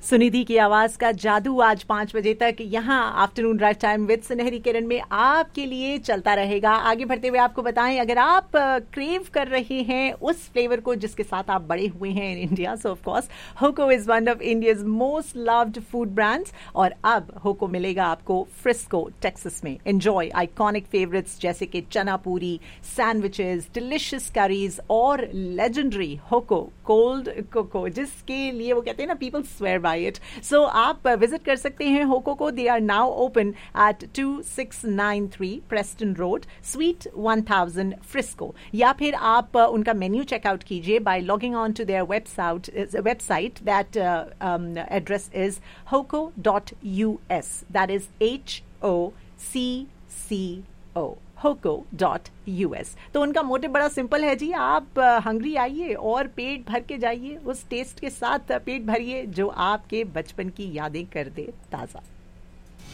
सुनिधि की आवाज का जादू आज 5 बजे तक यहाँ आफ्टरनून ड्राइव टाइम विद सुनहरी किरण में आपके लिए चलता रहेगा। आगे बढ़ते हुए आपको बताएं, अगर आप क्रेव कर रहे हैं उस फ्लेवर को जिसके साथ आप बड़े हुए हैं in India, so of course होको is one of India's most loved food brands. और अब होको मिलेगा आपको फ्रिस्को टेक्सास में। एंजॉय आइकॉनिक फेवरेट्स जैसे कि चना पूरी, सैंडविचेस, डिलिशियस करीज और लेजेंडरी होको कोल्ड कोको, जिसके लिए वो कहते हैं ना, पीपल स्वेयर बाय इट। सो आप विजिट कर सकते हैं होको को। They are now open at 2693 Preston road, sweet 1000 Frisco. या फिर आप उनका मेन्यू चेकआउट कीजिए bye logging on to their website. That address is hoco.us, that is HOCCO, hoco.us। तो उनका मोटिव बड़ा सिंपल है जी, आप हंग्री आइए और पेट भर के जाइए, उस टेस्ट के साथ पेट भरिए जो आपके बचपन की यादें कर दे ताज़ा।